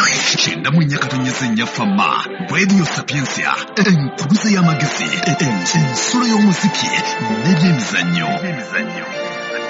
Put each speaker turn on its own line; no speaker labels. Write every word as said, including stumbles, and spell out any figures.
kyenda mu nnya katonnyesa ennya fama Radio Sapiensia entuguze y'amagezi ensulo y'omuziki n'ebyemizannyo